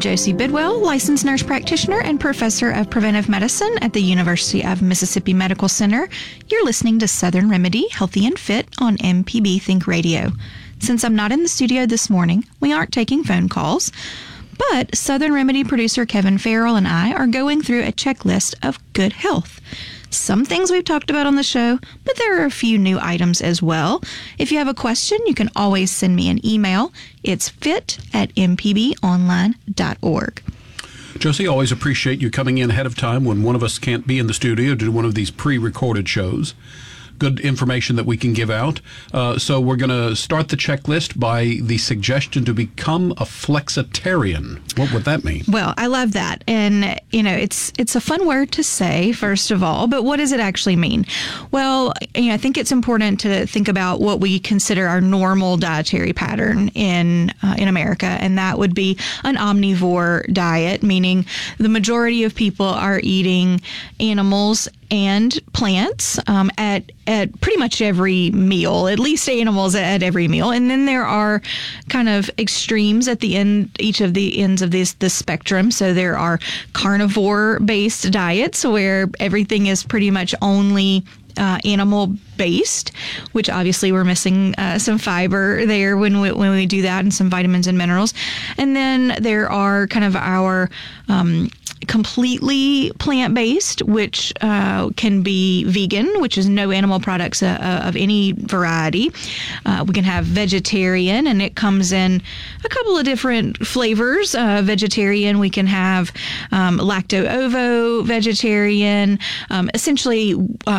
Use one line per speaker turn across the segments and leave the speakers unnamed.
Josie Bidwell, licensed nurse practitioner and professor of preventive medicine at the University of Mississippi Medical Center. You're listening to Southern Remedy, Healthy and Fit on MPB Think Radio. Since I'm not in the studio this morning, we aren't taking phone calls, but Southern Remedy producer Kevin Farrell and I are going through a checklist of good health. Some things we've talked about on the show, but there are a few new items as well. If you have a question, you can always send me an email. It's fit@mpbonline.org.
Josie, always appreciate you coming in ahead of time when one of us can't be in the studio to do one of these pre-recorded shows. Good information that we can give out. So we're going to start the checklist by the suggestion to become a flexitarian. What would that mean?
Well, I love that. And, it's a fun word to say, first of all, but what does it actually mean? Well, I think it's important to think about what we consider our normal dietary pattern in America, and that would be an omnivore diet, meaning the majority of people are eating animals and plants at pretty much every meal, at least animals at every meal. And then there are kind of extremes at the end, each of the ends of this spectrum. So there are carnivore-based diets where everything is pretty much only animal-based, which obviously we're missing some fiber there when we do that, and some vitamins and minerals. And then there are kind of our completely plant-based, which can be vegan, which is no animal products of any variety. We can have vegetarian, and it comes in a couple of different flavors. Vegetarian, we can have lacto-ovo vegetarian, essentially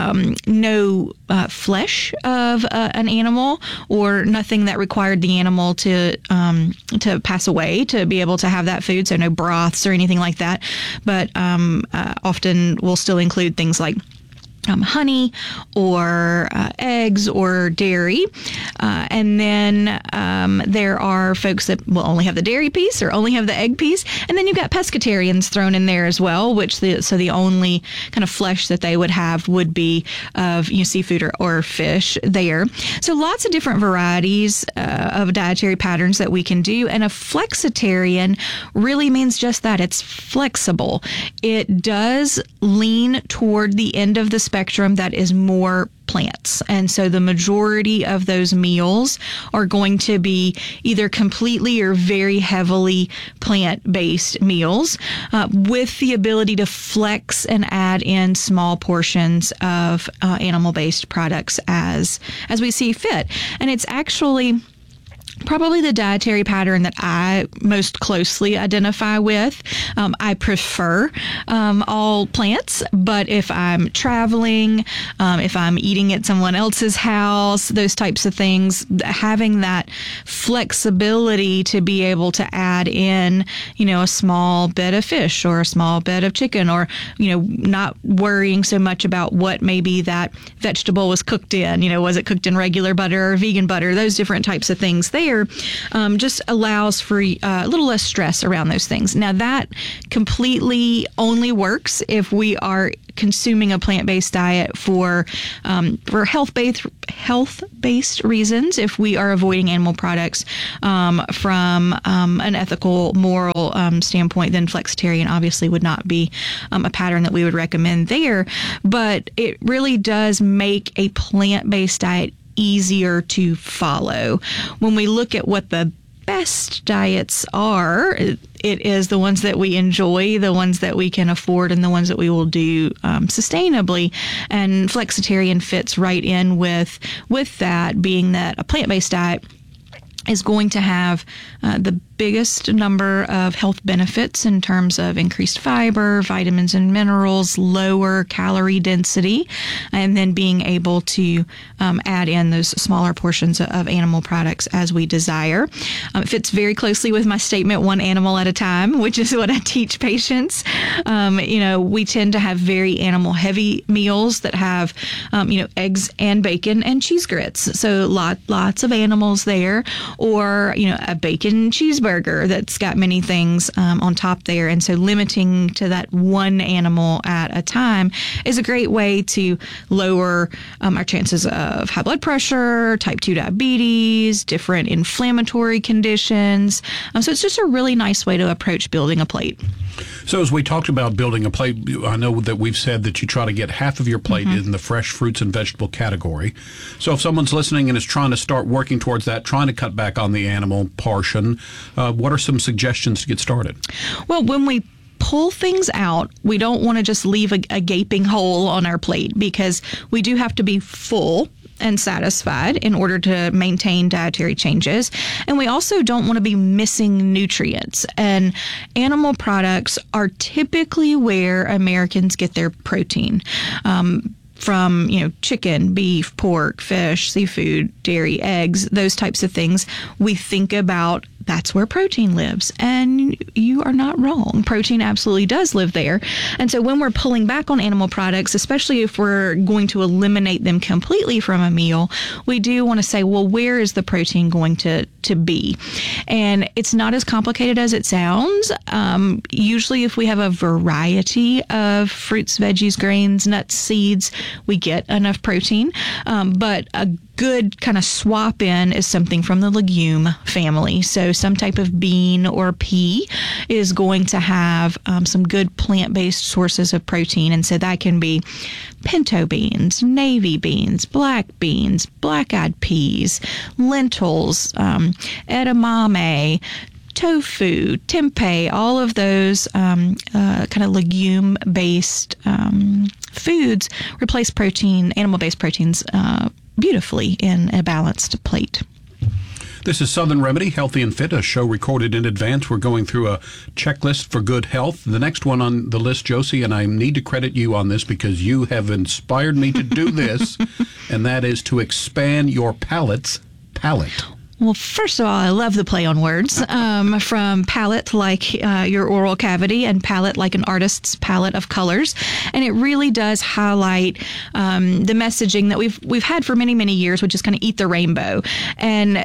no flesh of an animal, or nothing that required the animal to pass away to be able to have that food, so no broths or anything like that. But often we'll still include things like honey or eggs or dairy. And then there are folks that will only have the dairy piece or only have the egg piece. And then you've got pescatarians thrown in there as well, which the only kind of flesh that they would have would be of seafood or fish there. So lots of different varieties of dietary patterns that we can do. And a flexitarian really means just that. It's flexible. It does lean toward the end of the spectrum that is more plants. And so the majority of those meals are going to be either completely or very heavily plant-based meals, with the ability to flex and add in small portions of animal-based products as we see fit. And it's actually probably the dietary pattern that I most closely identify with. I prefer all plants, but if I'm traveling, if I'm eating at someone else's house, those types of things, having that flexibility to be able to add in, a small bit of fish or a small bit of chicken, or, not worrying so much about what maybe that vegetable was cooked in. Was it cooked in regular butter or vegan butter? Those different types of things there just allows for a little less stress around those things. Now, that completely only works if we are consuming a plant-based diet for health-based reasons. If we are avoiding animal products from an ethical, moral standpoint, then flexitarian obviously would not be a pattern that we would recommend there. But it really does make a plant-based diet easier to follow. When we look at what the best diets are, it is the ones that we enjoy, the ones that we can afford, and the ones that we will do sustainably. And flexitarian fits right in with that, being that a plant-based diet is going to have the biggest number of health benefits in terms of increased fiber, vitamins and minerals, lower calorie density, and then being able to add in those smaller portions of animal products as we desire. It fits very closely with my statement, one animal at a time, which is what I teach patients. We tend to have very animal-heavy meals that have, eggs and bacon and cheese grits. So lots of animals there, or, a bacon cheeseburger burger that's got many things on top there. And so limiting to that one animal at a time is a great way to lower our chances of high blood pressure, type 2 diabetes, different inflammatory conditions. So it's just a really nice way to approach building a plate.
So as we talked about building a plate, I know that we've said that you try to get half of your plate in the fresh fruits and vegetable category. So if someone's listening and is trying to start working towards that, trying to cut back on the animal portion, what are some suggestions to get started?
Well, when we pull things out, we don't want to just leave a gaping hole on our plate, because we do have to be full and satisfied in order to maintain dietary changes. And we also don't want to be missing nutrients. And animal products are typically where Americans get their protein. From, chicken, beef, pork, fish, seafood, dairy, eggs, those types of things. We think about that's where protein lives. And you are not wrong. Protein absolutely does live there. And so when we're pulling back on animal products, especially if we're going to eliminate them completely from a meal, we do want to say, well, where is the protein going to be? And it's not as complicated as it sounds. Usually if we have a variety of fruits, veggies, grains, nuts, seeds, we get enough protein. But a good kind of swap in is something from the legume family. So some type of bean or pea is going to have some good plant-based sources of protein. And so that can be pinto beans, navy beans, black-eyed peas, lentils, edamame, tofu, tempeh, all of those kind of legume-based foods replace animal-based proteins beautifully in a balanced plate.
This is Southern Remedy, Healthy and Fit, a show recorded in advance. We're going through a checklist for good health. The next one on the list, Josie, and I need to credit you on this because you have inspired me to do this, and that is to expand your palate's palate.
Well, first of all, I love the play on words, from palette, like your oral cavity, and palette, like an artist's palette of colors. And it really does highlight the messaging that we've had for many, many years, which is kind of eat the rainbow. And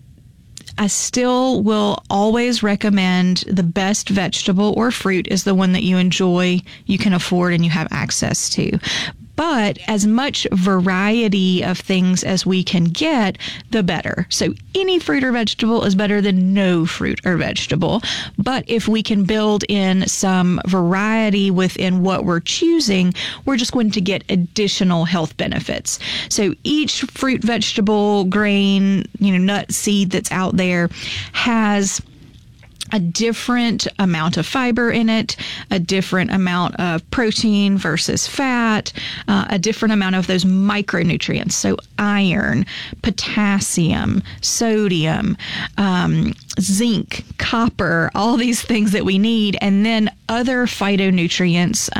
I still will always recommend the best vegetable or fruit is the one that you enjoy, you can afford, and you have access to. But as much variety of things as we can get, the better. So any fruit or vegetable is better than no fruit or vegetable. But if we can build in some variety within what we're choosing, we're just going to get additional health benefits. So each fruit, vegetable, grain, nut, seed that's out there has a different amount of fiber in it, a different amount of protein versus fat, a different amount of those micronutrients. So iron, potassium, sodium, zinc, copper, all these things that we need. And then other phytonutrients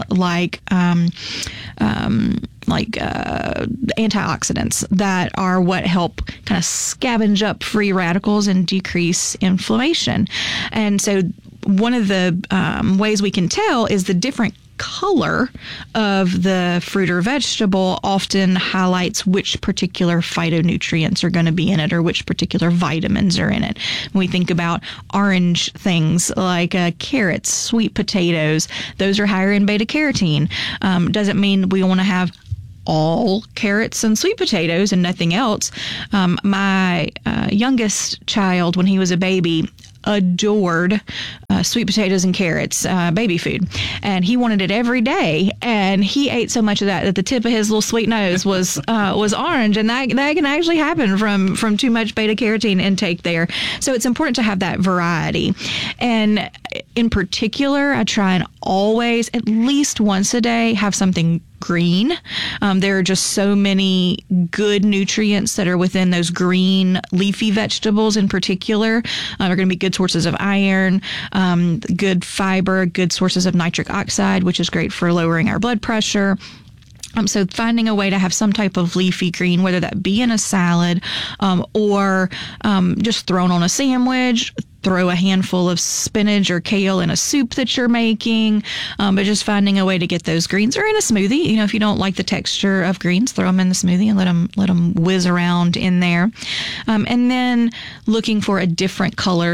like antioxidants that are what help kind of scavenge up free radicals and decrease inflammation. And so one of the ways we can tell is the different color of the fruit or vegetable often highlights which particular phytonutrients are going to be in it or which particular vitamins are in it. When we think about orange things like carrots, sweet potatoes, those are higher in beta carotene. Doesn't mean we want to have all carrots and sweet potatoes and nothing else. My youngest child, when he was a baby, adored sweet potatoes and carrots, baby food, and he wanted it every day. And he ate so much of that the tip of his little sweet nose was orange, and that can actually happen from too much beta carotene intake there. So it's important to have that variety. And in particular, I try and always, at least once a day, have something green. There are just so many good nutrients that are within those green leafy vegetables in particular. Are going to be good sources of iron, good fiber, good sources of nitric oxide, which is great for lowering our blood pressure. So finding a way to have some type of leafy green, whether that be in a salad or just thrown on a sandwich, throw a handful of spinach or kale in a soup that you're making, but just finding a way to get those greens, or in a smoothie. If you don't like the texture of greens, throw them in the smoothie and let them whiz around in there. And then looking for a different colored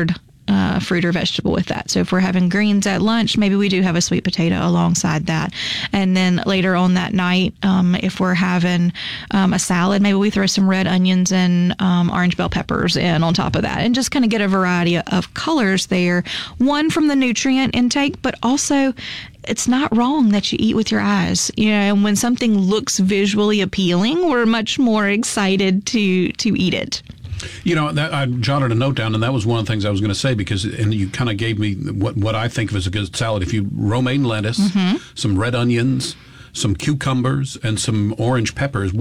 fruit or vegetable with that. So if we're having greens at lunch, maybe we do have a sweet potato alongside that. And then later on that night, if we're having a salad, maybe we throw some red onions and orange bell peppers in on top of that, and just kind of get a variety of colors there. One, from the nutrient intake, but also it's not wrong that you eat with your eyes. And when something looks visually appealing, we're much more excited to eat it.
That I jotted a note down, and that was one of the things I was going to say, and you kind of gave me what I think of as a good salad. If you romaine lettuce, some red onions, some cucumbers, and some orange peppers,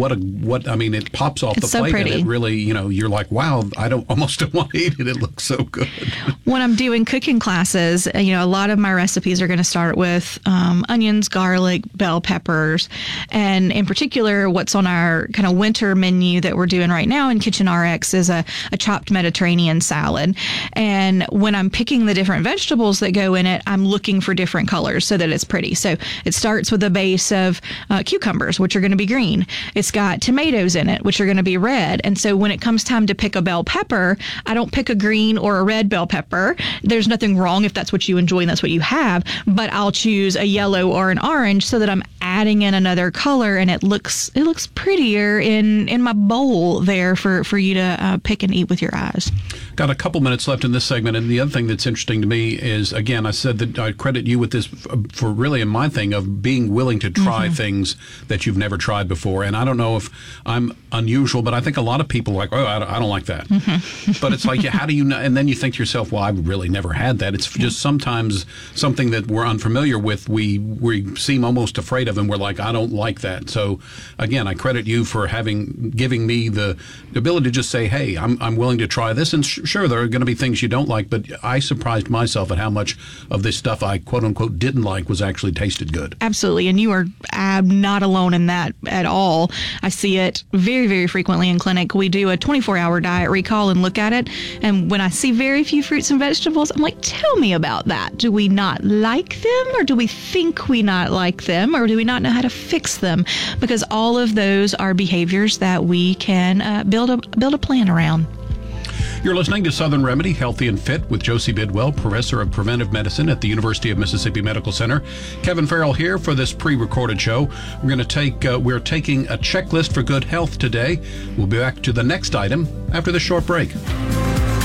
it pops off the plate.
Pretty.
And it really, you're like, wow, I almost don't want to eat it. It looks so good.
When I'm doing cooking classes, a lot of my recipes are going to start with onions, garlic, bell peppers, and in particular, what's on our kind of winter menu that we're doing right now in Kitchen RX is a chopped Mediterranean salad. And when I'm picking the different vegetables that go in it, I'm looking for different colors so that it's pretty. So it starts with a base of cucumbers, which are going to be green. It's got tomatoes in it, which are going to be red. And so when it comes time to pick a bell pepper, I don't pick a green or a red bell pepper. There's nothing wrong if that's what you enjoy and that's what you have, but I'll choose a yellow or an orange so that I'm adding in another color, and it looks prettier in my bowl there for you to pick and eat with your eyes.
Got a couple minutes left in this segment, and the other thing that's interesting to me is, again, I said that I credit you with this for really in my thing of being willing to try things that you've never tried before. And I don't know if I'm unusual, but I think a lot of people are like, oh, I don't like that. But it's like, how do you know? And then you think to yourself, well, I've really never had that. It's just sometimes something that we're unfamiliar with, we seem almost afraid of, and we're like, I don't like that. So again, I credit you for giving me the ability to just say, hey, I'm willing to try this. And sure, there are going to be things you don't like, but I surprised myself at how much of this stuff I quote unquote didn't like was actually tasted good.
Absolutely. And you are not alone in that at all. I see it very, very frequently in clinic. We do a 24-hour diet recall and look at it. And when I see very few fruits and vegetables, I'm like, tell me about that. Do we not like them, or do we think we not like them, or do we not know how to fix them? Because all of those are behaviors that we can build a plan around.
You're listening to Southern Remedy, Healthy and Fit, with Josie Bidwell, Professor of Preventive Medicine at the University of Mississippi Medical Center. Kevin Farrell here for this pre-recorded show. We're taking a checklist for good health today. We'll be back to the next item after this short break.